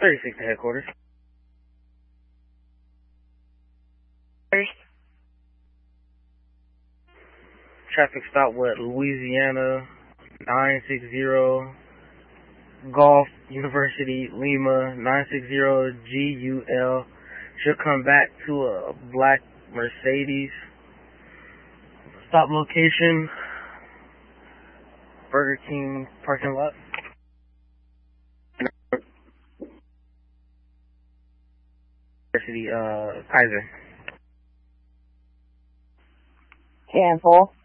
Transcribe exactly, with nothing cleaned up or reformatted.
thirty-six to headquarters. First. Traffic stop with Louisiana nine six zero Golf University Lima nine six zero G U L. Should come back to a black Mercedes. Stop location Burger King parking lot. University uh Kaiser. Handful.